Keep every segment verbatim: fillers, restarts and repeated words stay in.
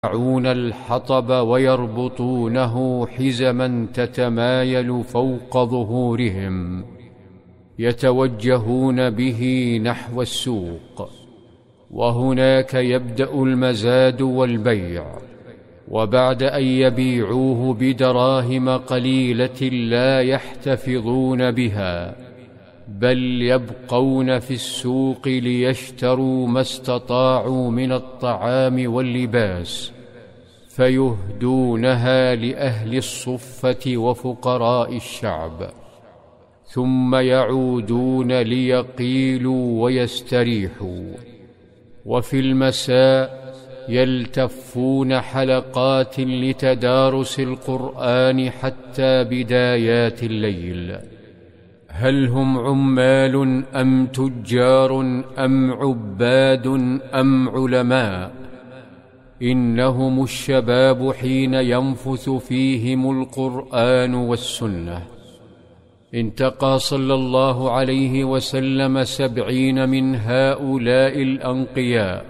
يجمعون الحطب ويربطونه حزما تتمايل فوق ظهورهم يتوجهون به نحو السوق، وهناك يبدأ المزاد والبيع، وبعد أن يبيعوه بدراهم قليلة لا يحتفظون بها، بل يبقون في السوق ليشتروا ما استطاعوا من الطعام واللباس، فيهدونها لأهل الصفة وفقراء الشعب، ثم يعودون ليقيلوا ويستريحوا. وفي المساء يلتفون حلقات لتدارس القرآن حتى بدايات الليل. هل هم عمال أم تجار أم عباد أم علماء؟ إنهم الشباب حين ينفث فيهم القرآن والسنة. انتقى صلى الله عليه وسلم سبعين من هؤلاء الأنقياء،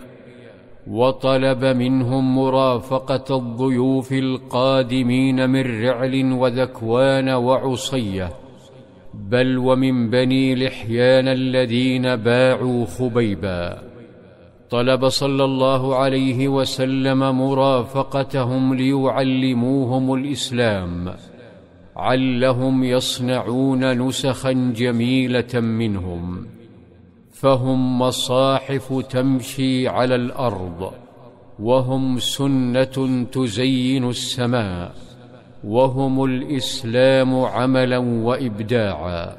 وطلب منهم مرافقة الضيوف القادمين من رعل وذكوان وعصية، بل ومن بني لحيان الذين باعوا خبيبا. طلب صلى الله عليه وسلم مرافقتهم ليعلموهم الإسلام، علهم يصنعون نسخا جميلة منهم، فهم مصاحف تمشي على الأرض، وهم سنة تزين السماء، وهم الإسلام عملا وإبداعا.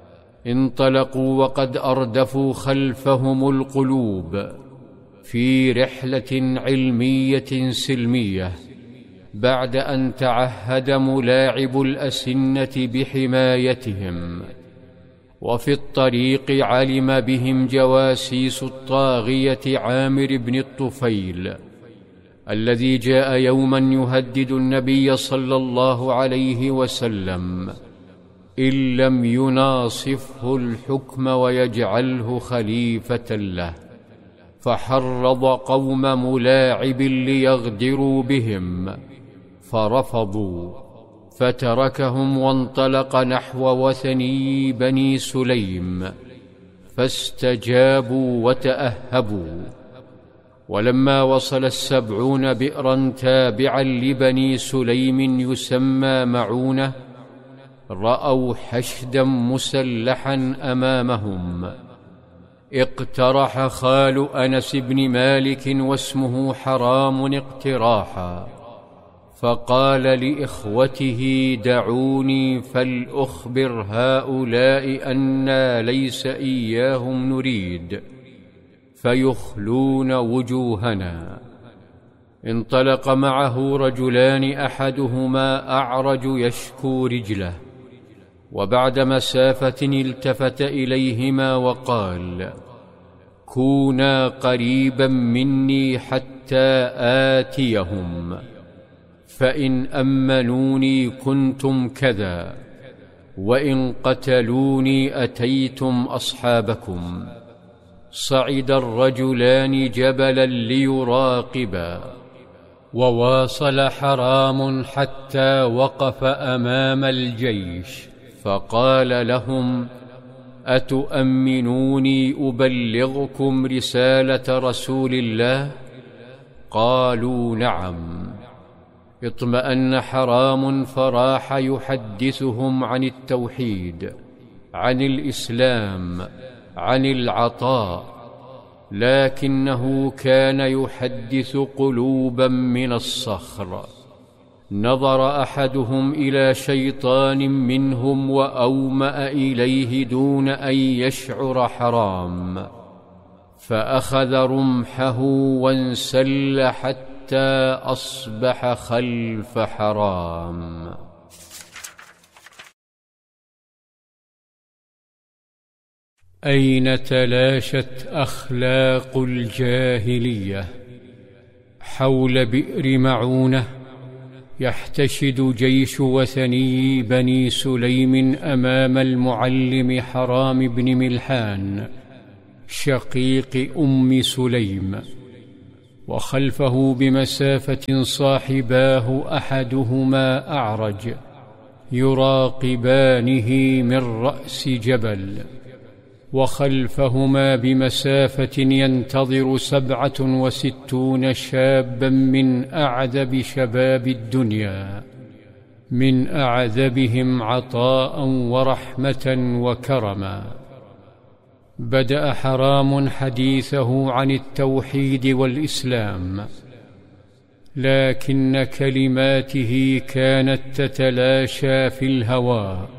انطلقوا وقد أردفوا خلفهم القلوب في رحلة علمية سلمية، بعد أن تعهد ملاعب الأسنة بحمايتهم. وفي الطريق علم بهم جواسيس الطاغية عامر بن الطفيل، الذي جاء يوما يهدد النبي صلى الله عليه وسلم إن لم يناصفه الحكم ويجعله خليفة له، فحرض قوم ملاعب ليغدروا بهم، فرفضوا، فتركهم وانطلق نحو وثني بني سليم، فاستجابوا وتأهبوا. ولما وصل السبعون بئرا تابعا لبني سليم يسمى معونة، رأوا حشدا مسلحا أمامهم. اقترح خال أنس بن مالك واسمه حرام اقتراحا، فقال لإخوته دعوني فلأخبر هؤلاء أنا ليس إياهم نريد، فيخلون وجوهنا. انطلق معه رجلان، أحدهما أعرج يشكو رجله، وبعد مسافة التفت إليهما وقال: كونا قريبا مني حتى آتيهم، فإن أمنوني كنتم كذا، وإن قتلوني أتيتم أصحابكم. صعد الرجلان جبلا ليراقبا، وواصل حرام حتى وقف أمام الجيش، فقال لهم: أتؤمنوني أبلغكم رسالة رسول الله؟ قالوا: نعم. اطمأن حرام فراح يحدثهم عن التوحيد، عن الإسلام، عن العطاء، لكنه كان يحدث قلوبا من الصخر. نظر أحدهم إلى شيطان منهم وأومأ إليه دون أن يشعر حرام، فأخذ رمحه وانسل حتى أصبح خلف حرام. أين تلاشت أخلاق الجاهلية؟ حول بئر معونة يحتشد جيش وثني بني سليم أمام المعلم حرام بن ملحان شقيق أم سليم، وخلفه بمسافة صاحباه أحدهما أعرج يراقبانه من رأس جبل، وخلفهما بمسافة ينتظر سبعة وستون شابا من أعذب شباب الدنيا، من أعذبهم عطاء ورحمة وكرما. بدأ حرام حديثه عن التوحيد والإسلام، لكن كلماته كانت تتلاشى في الهواء،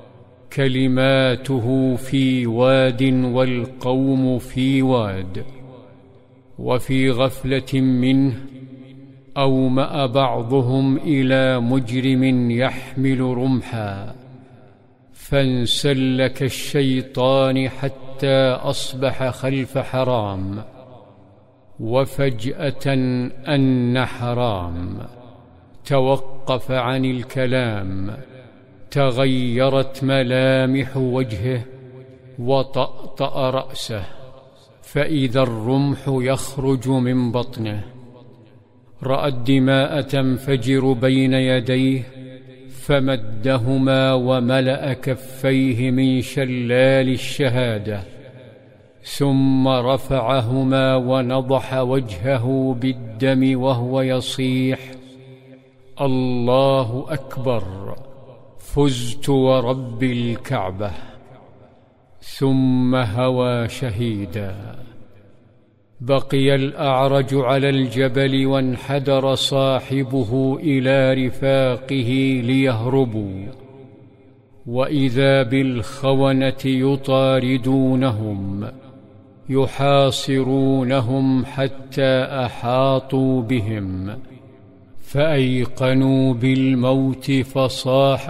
كلماته في واد والقوم في واد. وفي غفلة منه أومأ بعضهم إلى مجرم يحمل رمحا، فانسل كالشيطان حتى أصبح خلف حرام، وفجأة أن حرام توقف عن الكلام، تغيرت ملامح وجهه وطأطأ رأسه، فإذا الرمح يخرج من بطنه. رأى الدماء تنفجر بين يديه، فمدهما وملأ كفيه من شلال الشهادة، ثم رفعهما ونضح وجهه بالدم وهو يصيح: الله أكبر، فزت ورب الكعبة. ثم هوى شهيدا. بقي الأعرج على الجبل، وانحدر صاحبه إلى رفاقه ليهربوا، وإذا بالخونة يطاردونهم يحاصرونهم حتى أحاطوا بهم، فأيقنوا بالموت فصاح